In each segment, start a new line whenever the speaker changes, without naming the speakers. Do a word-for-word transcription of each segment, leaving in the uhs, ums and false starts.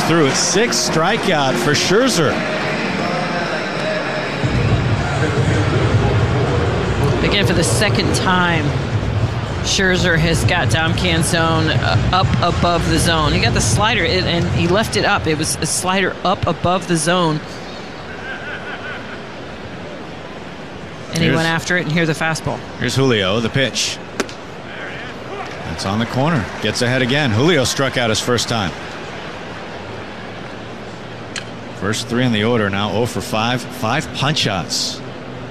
through it. Sixth strikeout for Scherzer.
Again, for the second time, Scherzer has got Dom Canzone uh, up above the zone. He got the slider in, and he left it up. It was a slider up above the zone. And he
Here's,
went after it, and here's the fastball.
Here's Julio, the pitch. It's on the corner. Gets ahead again. Julio struck out his first time. First three in the order now. oh for five. Five punch-outs.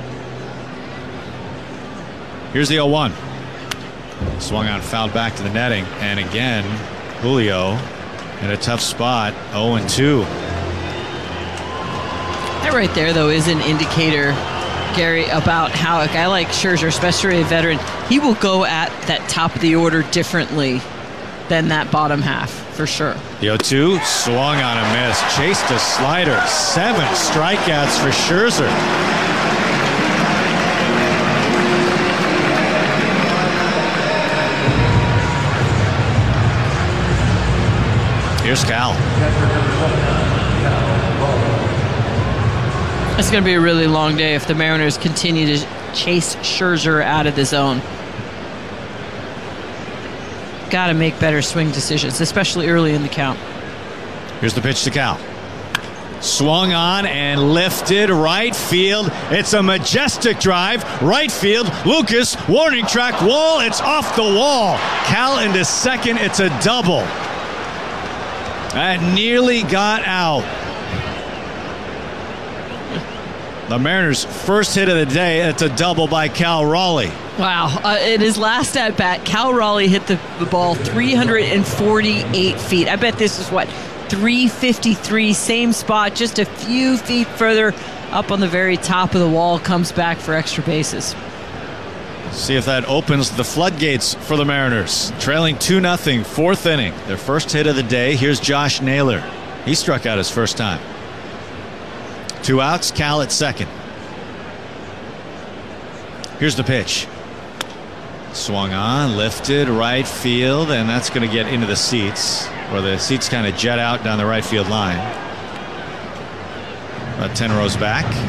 Here's the oh one. Swung on, fouled back to the netting. And again, Julio in a tough spot. oh and two.
That right there, though, is an indicator, Gary, about how a guy like Scherzer, especially a veteran, he will go at that top of the order differently than that bottom half, for sure.
The oh two, swung on a miss. Chased a slider. Seven strikeouts for Scherzer. Here's Cal.
It's going to be a really long day if the Mariners continue to chase Scherzer out of the zone. Got to make better swing decisions, especially early in the count.
Here's the pitch to Cal. Swung on and lifted right field. It's a majestic drive. Right field. Lucas, warning track wall. It's off the wall. Cal into second. It's a double. That nearly got out. The Mariners' first hit of the day. It's a double by Cal Raleigh.
Wow. Uh, in his last at bat, Cal Raleigh hit the, the ball three hundred forty-eight feet. I bet this is what, three fifty-three, same spot, just a few feet further up on the very top of the wall, comes back for extra bases.
See if that opens the floodgates for the Mariners. Trailing two nothing, fourth inning. Their first hit of the day. Here's Josh Naylor. He struck out his first time. Two outs, Cal at second. Here's the pitch. Swung on, lifted, right field, and that's going to get into the seats, where the seats kind of jet out down the right field line. About ten rows back.